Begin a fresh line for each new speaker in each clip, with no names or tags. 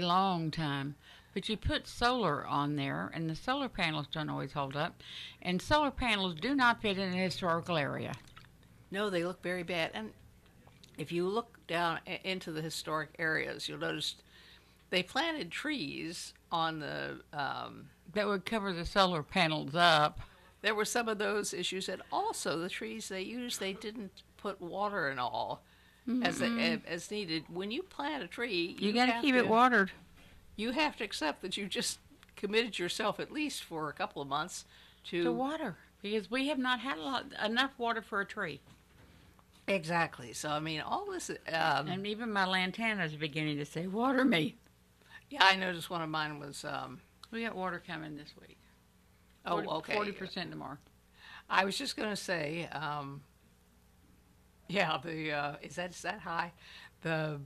long time. But you put solar on there, and the solar panels don't always hold up. And solar panels do not fit in a historical area.
No, they look very bad. And if you look down into the historic areas, you'll notice they planted trees on the.
That would cover the solar panels up.
There were some of those issues, and also the trees they used, they didn't put water and all as needed. When you plant a tree,
You got to keep it watered.
You have to accept that you just committed yourself at least for a couple of months
To water. Because we have not had enough water for a tree.
Exactly. So, I mean, all this.
And even my lantana is beginning to say, water me.
Yeah, I noticed one of mine was.
We got water coming this week.
Oh, okay.
40% tomorrow.
I was just going to say, is that high? The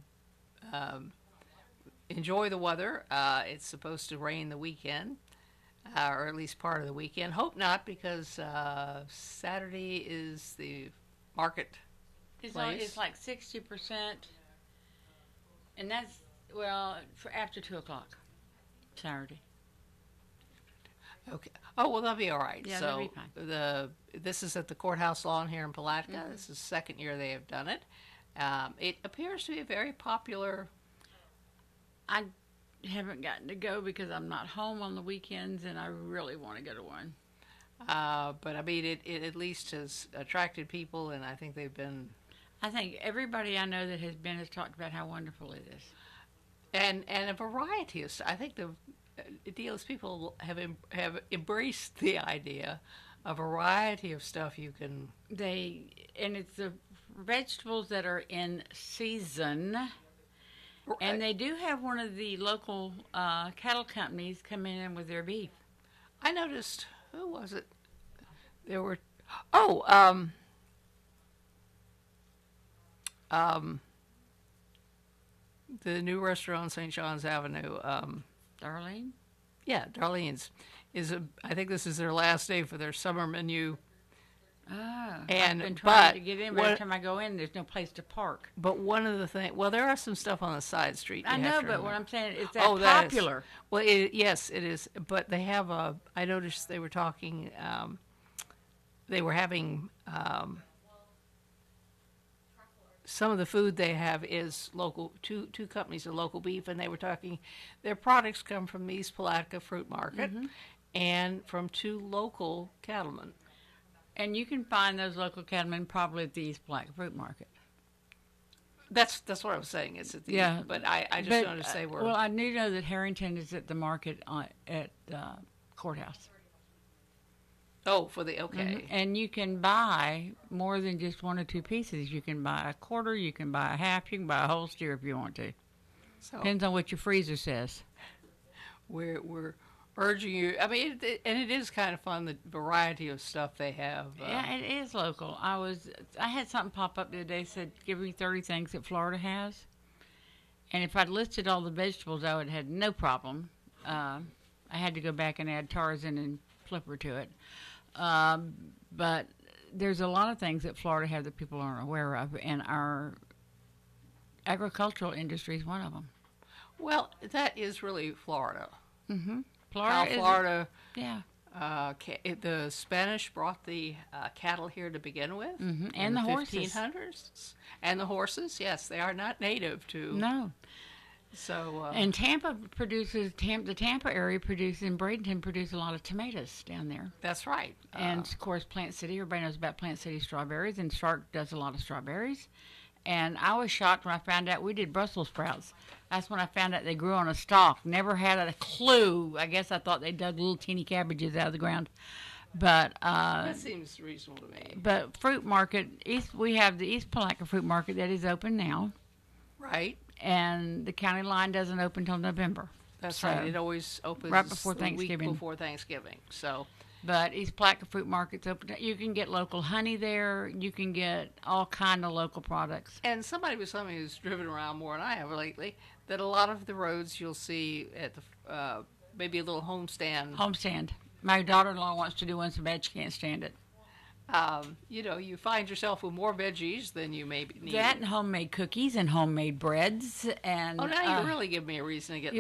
enjoy the weather. It's supposed to rain the weekend, or at least part of the weekend. Hope not, because Saturday is the market.
It's
place.
like 60%, and that's for after 2:00 Saturday.
Okay. Oh, well, that'll be all right.
Yeah,
so
that'll be fine.
This is at the courthouse lawn here in Palatka.
Mm-hmm.
This is the second year they have done it. It appears to be a very popular.
I haven't gotten to go because I'm not home on the weekends, and I really want to go to one.
But I mean, it at least has attracted people, and I think they've been.
I think everybody I know that has been has talked about how wonderful it is.
And a variety of. I think the deal is people have embraced the idea, a variety of stuff you can.
And it's the vegetables that are in season.
Right.
And they do have one of the local cattle companies come in with their beef.
I noticed, who was it? There were, the new restaurant on St. John's Avenue.
Darlene?
Yeah, Darlene's I think this is their last day for their summer menu.
I've
And
been trying to
but
get in, but every time I go in, there's no place to park.
but one of the things, well, there are some stuff on the side street.
I
you
know,
have to
but what
remember.
I'm saying is
Oh,
that
that is-
popular.
Well, yes, it is. But they have I noticed they were talking. They were having. Some of the food they have is local. Two companies of local beef, and they were talking. Their products come from the East Palatka Fruit Market, and from two local cattlemen.
And you can find those local cattlemen probably at the East Black Fruit Market.
That's what I was saying. It's at the but I just noticed they were.
Well, I do know that Harrington is at the market at courthouse.
Oh, for the okay.
And you can buy more than just one or two pieces. You can buy a quarter, you can buy a half, you can buy a whole steer if you want to.
So
Depends on what your freezer says.
we're urging you. I mean, and it is kind of fun, the variety of stuff they have.
Yeah, it is local. I had something pop up the other day, said, give me 30 things that Florida has. And if I'd listed all the vegetables, I would have had no problem. I had to go back and add Tarzan and Flipper to it. But there's a lot of things that Florida have that people aren't aware of, and our agricultural industry is one of them.
Well, that is really Florida.
Mm-hmm.
Florida.
Yeah.
The Spanish brought the cattle here to begin with,
And the horses.
1500s, and the horses. Yes, they are not native to.
No.
So.
And Tampa produces the Tampa area produces, and Bradenton produce a lot of tomatoes down there.
That's right.
And of course, Plant City. Everybody knows about Plant City strawberries, and Stark does a lot of strawberries. And I was shocked when I found out we did Brussels sprouts. That's when I found out they grew on a stalk. Never had a clue. I guess I thought they dug little teeny cabbages out of the ground. But
that seems reasonable to me.
But fruit market, we have the East Palatka Fruit Market that is open now.
Right.
And the county line doesn't open until November.
That's right. It always opens
right before
the
Thanksgiving.
week before Thanksgiving. So.
But East Palatka Fruit Market's open. You can get local honey there. You can get all kind of local products.
And somebody was telling me who's driven around more than I have lately that a lot of the roads you'll see at the maybe a little homestand.
Homestand. My daughter-in-law wants to do one so bad she can't stand it.
You find yourself with more veggies than you maybe need.
That and homemade cookies and homemade breads and.
Oh, now you really give me a reason to get